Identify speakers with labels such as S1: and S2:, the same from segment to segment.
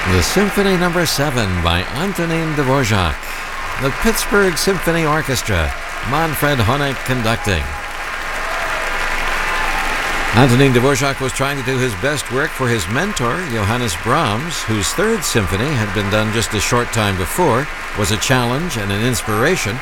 S1: The Symphony No. 7 by Antonin Dvorak. The Pittsburgh Symphony Orchestra, Manfred Honeck conducting. Antonin Dvorak was trying to do his best work for his mentor, Johannes Brahms, whose third symphony had been done just a short time before, was a challenge and an inspiration.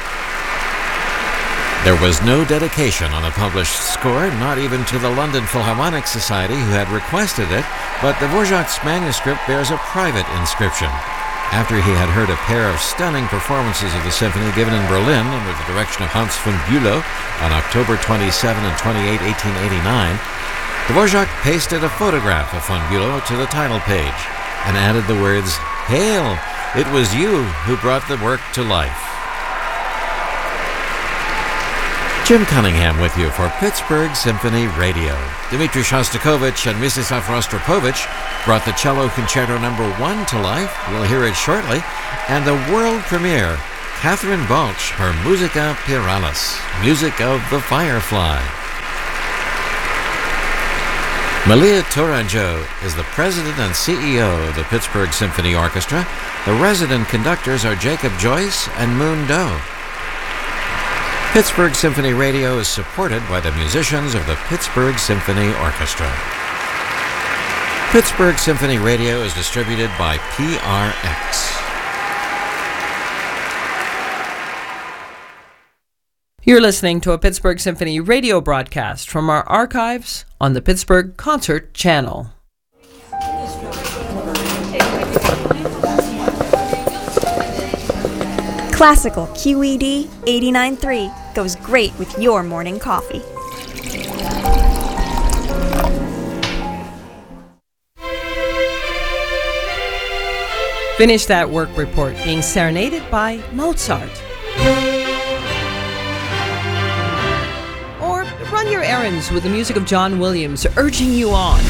S1: There was no dedication on the published score, not even to the London Philharmonic Society, who had requested it, but Dvorak's manuscript bears a private inscription. After he had heard a pair of stunning performances of the symphony given in Berlin under the direction of Hans von Bülow on October 27 and 28, 1889, Dvorak pasted a photograph of von Bülow to the title page and added the words, "Hail! It was you who brought the work to life." Jim Cunningham with you for Pittsburgh Symphony Radio. Dmitri Shostakovich and Mstislav Rostropovich brought the Cello Concerto No. 1 to life. We'll hear it shortly. And the world premiere, Catherine Balch, her Musica Piralis, music of the Firefly. Malia Tourangeau is the president and CEO of the Pittsburgh Symphony Orchestra. The resident conductors are Jacob Joyce and Moon Doe. Pittsburgh Symphony Radio is supported by the musicians of the Pittsburgh Symphony Orchestra. Pittsburgh Symphony Radio is distributed by PRX.
S2: You're listening to a Pittsburgh Symphony Radio broadcast from our archives on the Pittsburgh Concert Channel.
S3: Classical QED 89.3 goes great with your morning coffee.
S2: Finish that work report being serenaded by Mozart. Or run your errands with the music of John Williams urging you on.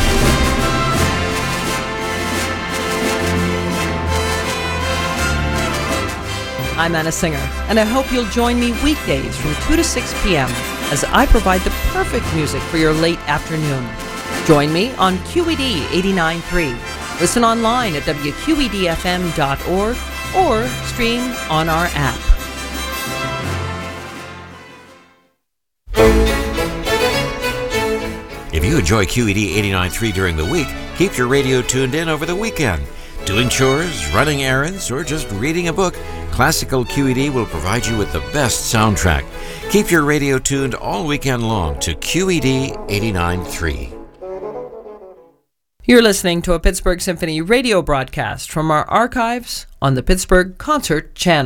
S2: I'm Anna Singer, and I hope you'll join me weekdays from 2 to 6 p.m. as I provide the perfect music for your late afternoon. Join me on QED 89.3. Listen online at wqedfm.org or stream on our app.
S1: If you enjoy QED 89.3 during the week, keep your radio tuned in over the weekend. Doing chores, running errands, or just reading a book, Classical QED will provide you with the best soundtrack. Keep your radio tuned all weekend long to QED 89.3.
S2: You're listening to a Pittsburgh Symphony Radio broadcast from our archives on the Pittsburgh Concert Channel.